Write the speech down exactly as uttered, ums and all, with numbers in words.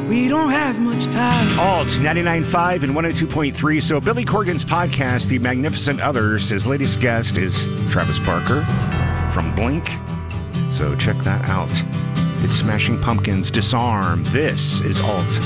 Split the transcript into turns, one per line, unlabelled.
We don't have much time.
Alt ninety-nine point five and one oh two point three. So Billy Corgan's podcast, The Magnificent Others, his latest guest is Travis Barker from Blink. So check that out. It's Smashing Pumpkins' Disarm. This is Alt